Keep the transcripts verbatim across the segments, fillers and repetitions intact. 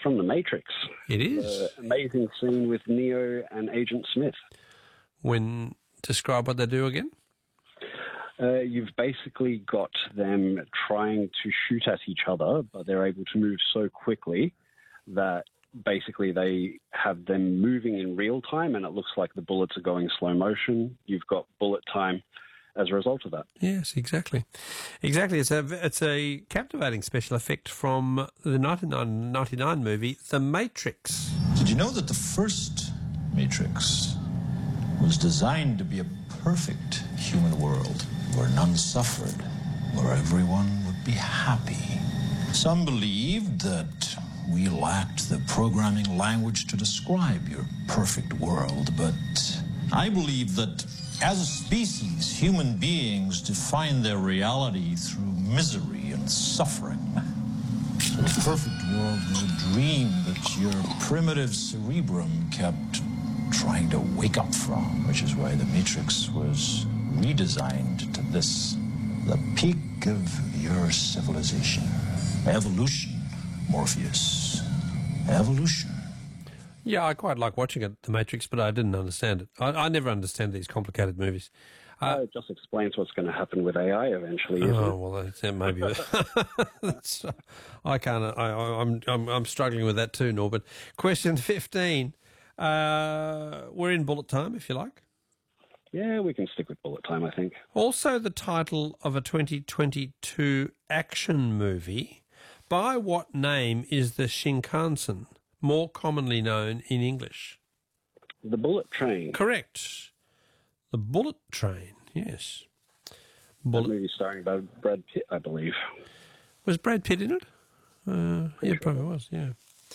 from The Matrix. It is. The amazing scene with Neo and Agent Smith. When describe what they do again. Uh, you've basically got them trying to shoot at each other, but they're able to move so quickly that basically they have them moving in real time, and it looks like the bullets are going slow motion. You've got bullet time as a result of that. Yes, exactly. Exactly. It's a, it's a captivating special effect from the nineteen ninety-nine movie, The Matrix. Did you know that the first Matrix was designed to be a perfect human world where none suffered, where everyone would be happy? Some believed that we lacked the programming language to describe your perfect world, but I believe that as a species, human beings define their reality through misery and suffering. So the perfect world was a dream that your primitive cerebrum kept trying to wake up from, which is why the Matrix was redesigned to this, the peak of your civilization. Evolution, Morpheus. Evolution. Yeah, I quite like watching it, The Matrix, but I didn't understand it. I, I never understand these complicated movies. Uh, it just explains what's going to happen with A I eventually. Isn't oh it? well, that's, yeah, maybe. that's, I can't. I, I'm, I'm I'm struggling with that too, Norbert. Question fifteen. Uh, we're in bullet time, if you like. Yeah, we can stick with bullet time, I think. Also, the title of a twenty twenty-two action movie. By what name is the Shinkansen more commonly known in English? The Bullet Train. Correct. The Bullet Train, yes. Bullet. That movie starring Brad Pitt, I believe. Was Brad Pitt in it? Uh, yeah, sure. probably was, yeah.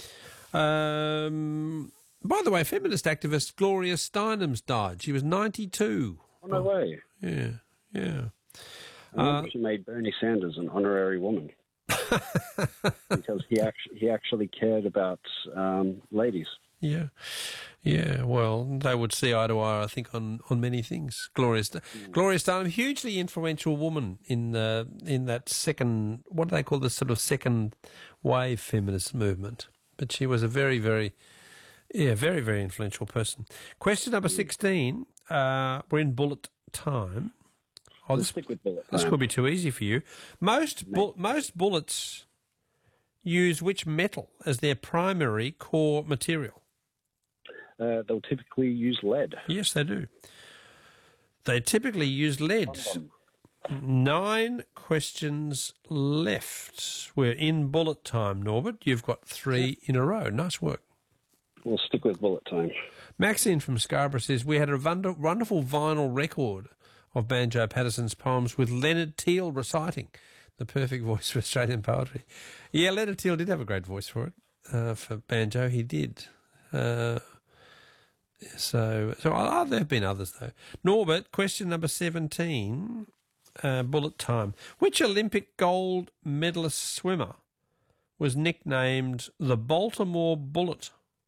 Um, by the way, feminist activist Gloria Steinem's died. She was ninety-two. Oh, no way. Yeah, yeah. I remember Uh, she made Bernie Sanders an honorary woman. Because he actually, he actually cared about um, ladies. Yeah, yeah. Well, they would see eye to eye, I think, on, on many things. Gloria, St- mm. Gloria Steinem, hugely influential woman in the in that second, what do they call this sort of second wave feminist movement? But she was a very, very, yeah, very, very influential person. Question number sixteen. Uh, we're in bullet time. Oh, this, stick with bullet this time. could be too easy for you. Most bu- most bullets use which metal as their primary core material? Uh, they'll typically use lead. Yes, they do. They typically use lead. Nine questions left. We're in bullet time, Norbert. You've got three in a row. Nice work. We'll stick with bullet time. Maxine from Scarborough says, we had a wonder- wonderful vinyl record of Banjo Patterson's poems with Leonard Teale reciting. The perfect voice for Australian poetry. Yeah, Leonard Teale did have a great voice for it, uh, for banjo. He did. Uh, so, so oh, there have been others, though. Norbert, question number seventeen, uh, bullet time. Which Olympic gold medalist swimmer was nicknamed the Baltimore Bullet?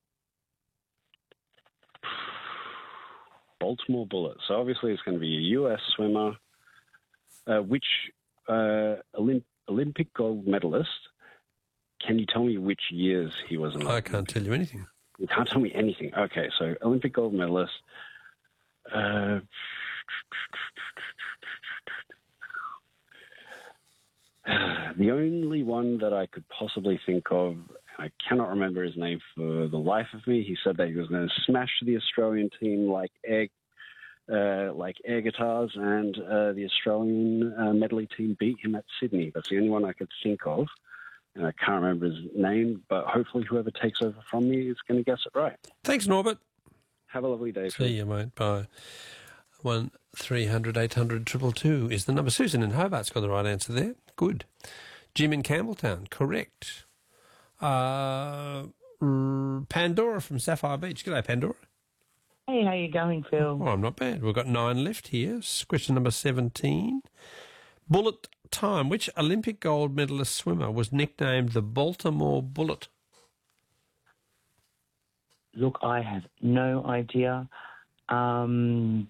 Baltimore Bullet. So obviously it's going to be a U S swimmer. Uh, which uh, Olymp- Olympic gold medalist? Can you tell me which years he was in? I can't tell you anything. You can't tell me anything. Okay, so Olympic gold medalist. Uh, the only one that I could possibly think of, I cannot remember his name for the life of me. He said that he was going to smash the Australian team like air, uh, like air guitars, and uh, the Australian uh, medley team beat him at Sydney. That's the only one I could think of. And I can't remember his name, but hopefully whoever takes over from me is going to guess it right. Thanks, Norbert. Have a lovely day. See you, mate. Bye. One three hundred eight hundred two two two is the number. Susan in Hobart's got the right answer there. Good. Jim in Campbelltown, correct. Uh, Pandora from Sapphire Beach. G'day, Pandora. Hey, how you going, Phil? Oh, I'm not bad. We've got nine left here. Question number seventeen. Bullet time. Which Olympic gold medalist swimmer was nicknamed the Baltimore Bullet? Look, I have no idea. Um,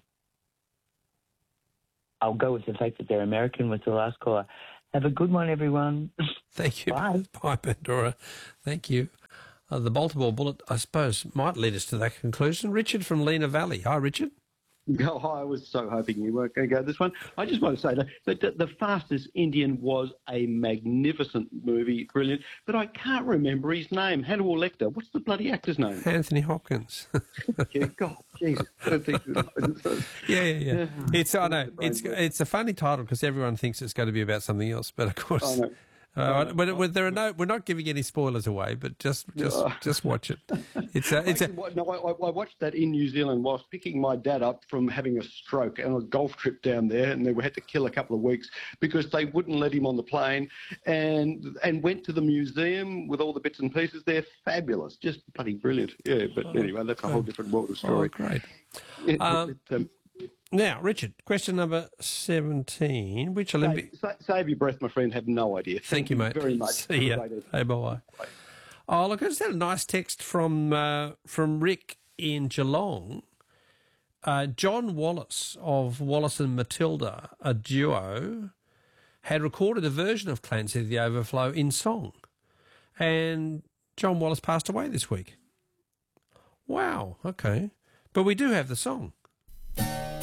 I'll go with the fact that they're American with the last caller. Have a good one, everyone. Thank you. Bye. Bye, Pandora. Thank you. uh, the Baltimore Bullet, I suppose, might lead us to that conclusion. Richard from Lena Valley. Hi, Richard. Oh, I was so hoping you weren't going to go this one. I just want to say that, that The Fastest Indian was a magnificent movie, brilliant, but I can't remember his name. Hannibal Lecter. What's the bloody actor's name? Anthony Hopkins. Yeah, God, Jesus. yeah, yeah, yeah. It's I know it's it's a funny title because everyone thinks it's going to be about something else, but of course. I know. Uh, but, but there are no. We're not giving any spoilers away, but just just just watch it. It's a, it's a, no, I, I watched that in New Zealand whilst picking my dad up from having a stroke and a golf trip down there, and they had to kill a couple of weeks because they wouldn't let him on the plane, and and went to the museum with all the bits and pieces. They're fabulous, just bloody brilliant. Yeah, but oh, anyway, that's a whole different world of story. Oh, great. It, um, it, um, Now, Richard, question number seventeen. Which Olympic... Save, save your breath, my friend. Have no idea. Thank, Thank you, mate. very much. See ya. Hey, bye-bye. Bye. Oh, look, I just had a nice text from, uh, from Rick in Geelong. Uh, John Wallace of Wallace and Matilda, a duo, had recorded a version of Clancy the Overflow in song. And John Wallace passed away this week. Wow, okay. But we do have the song.